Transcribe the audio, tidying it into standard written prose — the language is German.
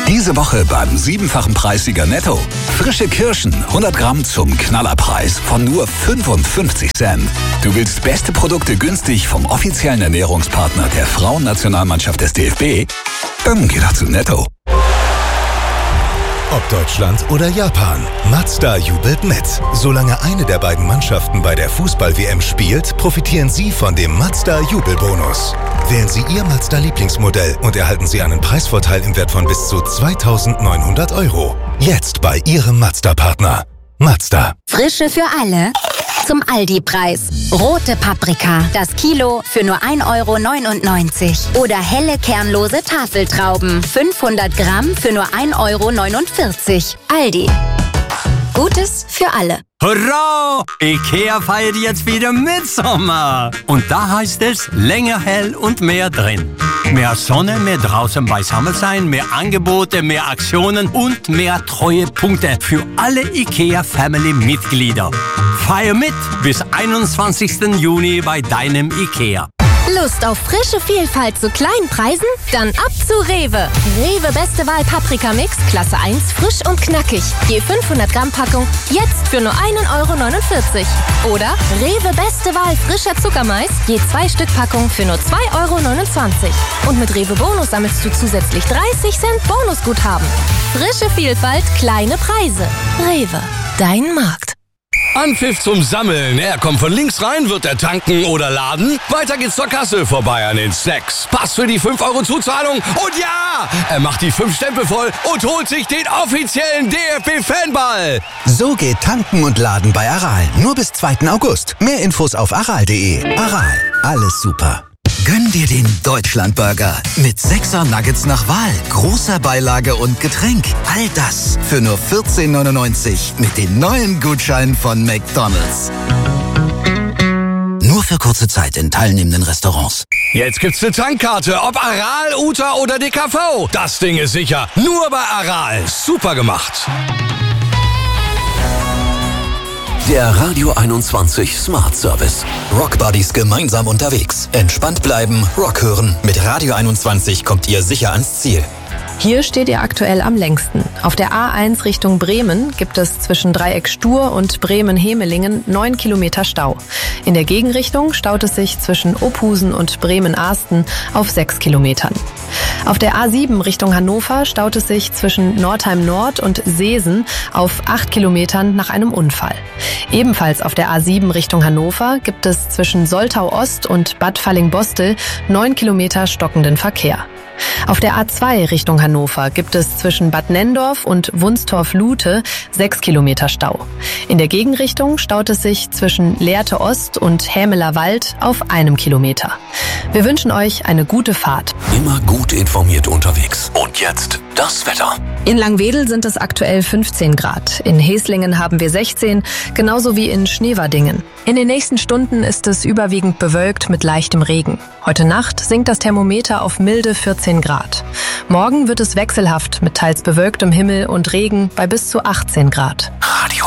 Diese Woche beim 7-fachen Preissieger Netto. Frische Kirschen, 100 Gramm zum Knallerpreis von nur 55 Cent. Du willst beste Produkte günstig vom offiziellen Ernährungspartner der Frauennationalmannschaft des DFB? Dann geh doch zu Netto. Ob Deutschland oder Japan, Mazda jubelt mit. Solange eine der beiden Mannschaften bei der Fußball-WM spielt, profitieren Sie von dem Mazda-Jubelbonus. Wählen Sie Ihr Mazda-Lieblingsmodell und erhalten Sie einen Preisvorteil im Wert von bis zu 2.900 €. Jetzt bei Ihrem Mazda-Partner. Mazda. Frische für alle zum Aldi-Preis. Rote Paprika, das Kilo für nur 1,99 € Oder helle kernlose Tafeltrauben, 500 Gramm für nur 1,49 € Aldi. Gutes für alle. Hurra! IKEA feiert jetzt wieder Mitsommer. Und da heißt es länger hell und mehr drin. Mehr Sonne, mehr draußen beisammen sein, mehr Angebote, mehr Aktionen und mehr Treuepunkte für alle IKEA-Family-Mitglieder. Feier mit bis 21. Juni bei deinem IKEA. Lust auf frische Vielfalt zu kleinen Preisen? Dann ab zu Rewe. Rewe Beste Wahl Paprika-Mix, Klasse 1, frisch und knackig. Je 500 Gramm Packung, jetzt für nur 1,49 € Oder Rewe Beste Wahl frischer Zuckermais, je 2 Stück Packung für nur 2,29 € Und mit Rewe Bonus sammelst du zusätzlich 30 Cent Bonusguthaben. Frische Vielfalt, kleine Preise. Rewe, dein Markt. Anpfiff zum Sammeln. Er kommt von links rein, wird er tanken oder laden. Weiter geht's zur Kasse, vorbei an den Snacks. Pass für die 5 € Zuzahlung. Und ja, er macht die 5 Stempel voll und holt sich den offiziellen DFB-Fanball. So geht tanken und laden bei Aral. Nur bis 2. August. Mehr Infos auf aral.de. Aral, alles super. Gönn dir den Deutschlandburger mit 6er Nuggets nach Wahl, großer Beilage und Getränk. All das für nur 14,99 € mit den neuen Gutscheinen von McDonald's. Nur für kurze Zeit in teilnehmenden Restaurants. Jetzt gibt's eine Tankkarte, ob Aral, Uta oder DKV. Das Ding ist sicher. Nur bei Aral. Super gemacht. Der Radio 21 Smart Service. Rockbuddies gemeinsam unterwegs. Entspannt bleiben, Rock hören. Mit Radio 21 kommt ihr sicher ans Ziel. Hier steht ihr aktuell am längsten. Auf der A1 Richtung Bremen gibt es zwischen Dreieck Stur und Bremen-Hemelingen 9 Kilometer Stau. In der Gegenrichtung staut es sich zwischen Ophusen und Bremen-Ahsten auf 6 Kilometern. Auf der A7 Richtung Hannover staut es sich zwischen Nordheim Nord und Seesen auf 8 Kilometern nach einem Unfall. Ebenfalls auf der A7 Richtung Hannover gibt es zwischen Soltau Ost und Bad Fallingbostel 9 Kilometer stockenden Verkehr. Auf der A2 Richtung Hannover gibt es zwischen Bad Nenndorf und Wunstorf-Lute 6 Kilometer Stau. In der Gegenrichtung staut es sich zwischen Lehrte Ost und Hämeler Wald auf 1 Kilometer. Wir wünschen euch eine gute Fahrt. Immer gut informiert unterwegs. Und jetzt das Wetter. In Langwedel sind es aktuell 15 Grad. In Heslingen haben wir 16, genauso wie in Schneverdingen. In den nächsten Stunden ist es überwiegend bewölkt mit leichtem Regen. Heute Nacht sinkt das Thermometer auf milde 14 Grad. Morgen wird es wechselhaft mit teils bewölktem Himmel und Regen bei bis zu 18 Grad. Radio